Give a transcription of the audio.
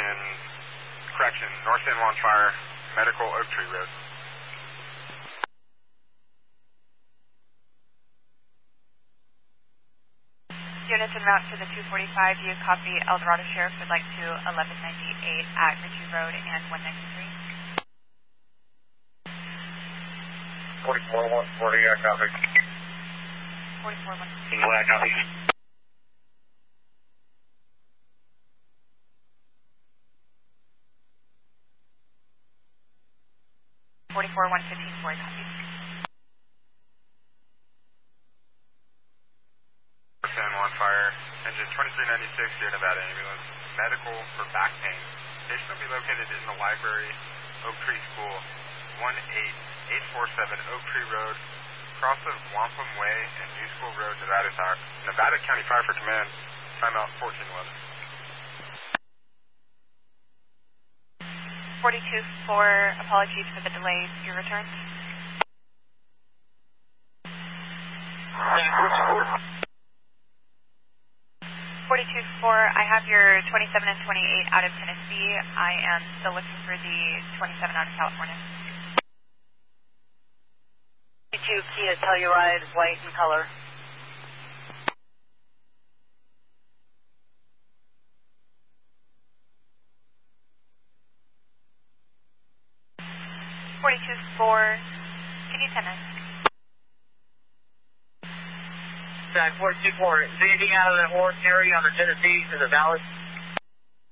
North San Juan Fire, Medical Oak Tree Road. Units en route to the 245, you copy El Dorado Sheriff would like to 1198 at Ritchie Road and 193. 44 140, I copy. 44 140. I copy. 44 115 4, copy. San Juan Fire, engine 2396 here, Nevada ambulance, medical for back pain. Patient will be located in the library, Oak Tree School, 18847 Oak Tree Road, cross of Wampum Way and New School Road, Nevada County Fire for Command, timeout 1411. 42-4, apologies for the delay, your return. 42-4, I have your 27 and 28 out of Tennessee. I am still looking for the 27 out of California. 42 Kia Telluride, white in color. 42-4, can you send us? 42-4, is anything out of the Orange area on the Tennessee? Is it valid?